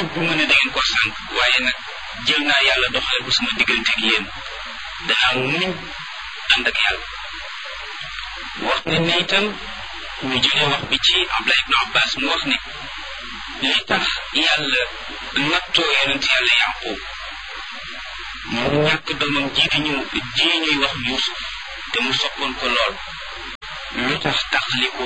bëgguma ne da ngeen ko sànq waaye nag jël naa yàlla doxale ko sama diggante ak yéen danaa muñ ànd ak yàlla wax ne ne itam ñu jëlee wax bi ci Abdullah ibn Abbas mu wax ne li tax yàlla nattoo yonent yàlla Yaqub mu ñàkk doomam ji ñuy wax Yuusuf te mu soppoon ko lool lu tax taxali ko